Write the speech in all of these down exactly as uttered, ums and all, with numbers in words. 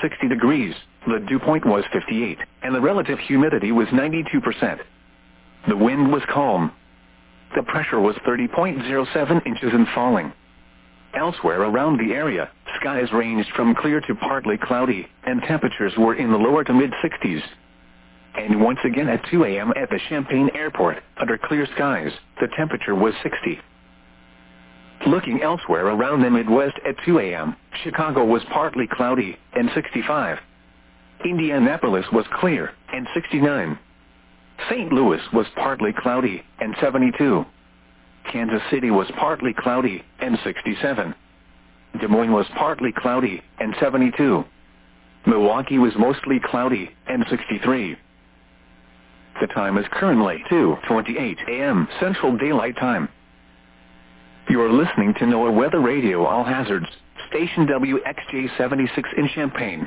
sixty degrees, the dew point was fifty-eight, and the relative humidity was ninety-two percent. The wind was calm. The pressure was thirty point zero seven inches and falling. Elsewhere around the area, skies ranged from clear to partly cloudy, and temperatures were in the lower to mid-sixties. And once again at two a m at the Champaign Airport, under clear skies, the temperature was sixty. Looking elsewhere around the Midwest at two a m, Chicago was partly cloudy, and sixty-five. Indianapolis was clear, and sixty-nine. Saint Louis was partly cloudy, and seventy-two. Kansas City was partly cloudy, and sixty-seven. Des Moines was partly cloudy, and seventy-two. Milwaukee was mostly cloudy, and sixty-three. The time is currently two twenty-eight a m Central Daylight Time. You are listening to NOAA Weather Radio All Hazards, station W X J seventy-six in Champaign.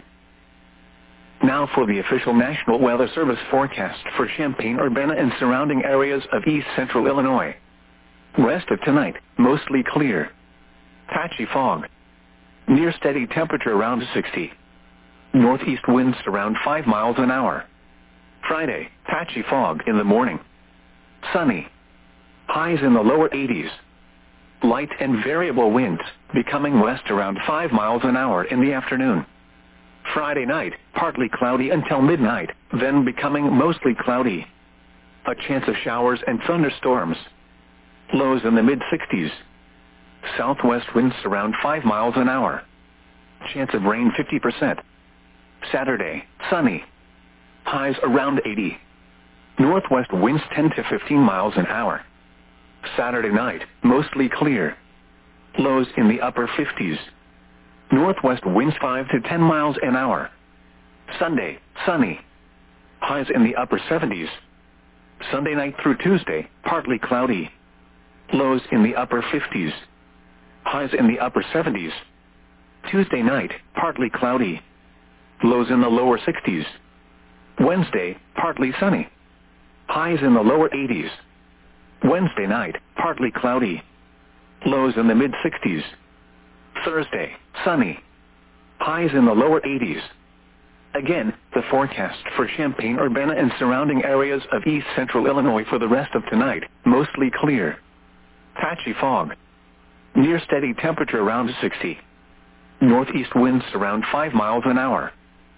Now for the official National Weather Service forecast for Champaign-Urbana and surrounding areas of east central Illinois. Rest of tonight, mostly clear. Patchy fog. Near steady temperature around sixty. Northeast winds around five miles an hour. Friday, patchy fog in the morning. Sunny. Highs in the lower eighties. Light and variable winds, becoming west around five miles an hour in the afternoon. Friday night, partly cloudy until midnight, then becoming mostly cloudy. A chance of showers and thunderstorms. Lows in the mid-sixties. Southwest winds around five miles an hour. Chance of rain fifty percent. Saturday, sunny. Highs around eighty. Northwest winds ten to fifteen miles an hour. Saturday night, mostly clear. Lows in the upper fifties. Northwest winds five to ten miles an hour. Sunday, sunny. Highs in the upper seventies. Sunday night through Tuesday, partly cloudy. Lows in the upper fifties. Highs in the upper seventies. Tuesday night, partly cloudy. Lows in the lower sixties. Wednesday, partly sunny. Highs in the lower eighties. Wednesday night, partly cloudy. Lows in the mid-sixties. Thursday, sunny. Highs in the lower eighties. Again, the forecast for Champaign-Urbana and surrounding areas of east central Illinois for the rest of tonight, mostly clear. Patchy fog. Near steady temperature around sixty. Northeast winds around five miles an hour.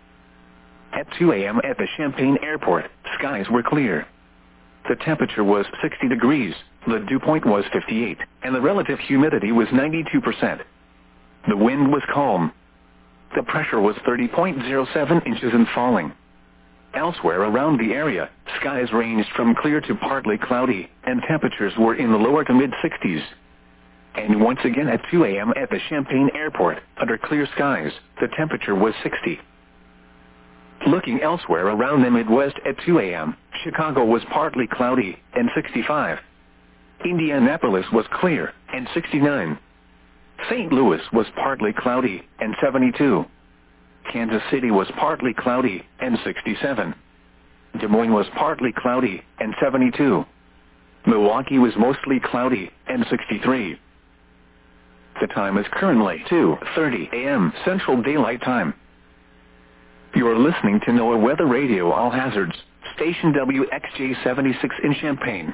At two a m at the Champaign Airport, skies were clear. The temperature was sixty degrees, the dew point was fifty-eight, and the relative humidity was ninety-two percent. The wind was calm. The pressure was thirty point zero seven inches and falling. Elsewhere around the area, skies ranged from clear to partly cloudy, and temperatures were in the lower to mid-sixties. And once again at two a m at the Champaign Airport, under clear skies, the temperature was sixty. Looking elsewhere around the Midwest at two a m, Chicago was partly cloudy, and sixty-five. Indianapolis was clear, and sixty-nine. Saint Louis was partly cloudy, and seventy-two. Kansas City was partly cloudy, and sixty-seven. Des Moines was partly cloudy, and seventy-two. Milwaukee was mostly cloudy, and sixty-three. The time is currently two thirty a m Central Daylight Time. You are listening to NOAA Weather Radio All Hazards, station W X J seventy-six in Champaign.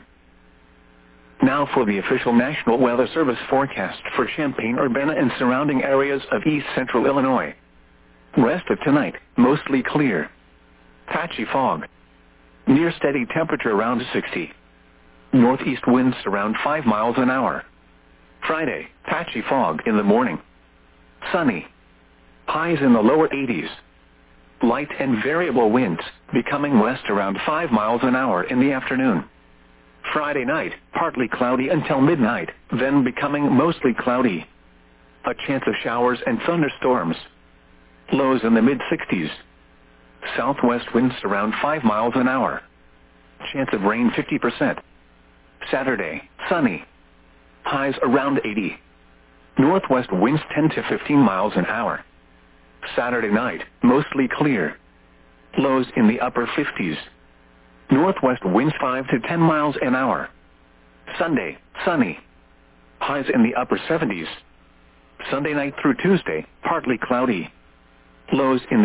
Now for the official National Weather Service forecast for Champaign-Urbana and surrounding areas of east central Illinois. Rest of tonight, mostly clear. Patchy fog. Near steady temperature around sixty. Northeast winds around five miles an hour. Friday, patchy fog in the morning. Sunny. Highs in the lower eighties. Light and variable winds, becoming west around five miles an hour in the afternoon. Friday night, partly cloudy until midnight, then becoming mostly cloudy. A chance of showers and thunderstorms. Lows in the mid-sixties. Southwest winds around five miles an hour. Chance of rain fifty percent. Saturday, sunny. Highs around eighty. Northwest winds ten to fifteen miles an hour. Saturday night, mostly clear. Lows in the upper fifties. Northwest winds five to ten miles an hour. Sunday, sunny. Highs in the upper seventies. Sunday night through Tuesday, partly cloudy. Lows in the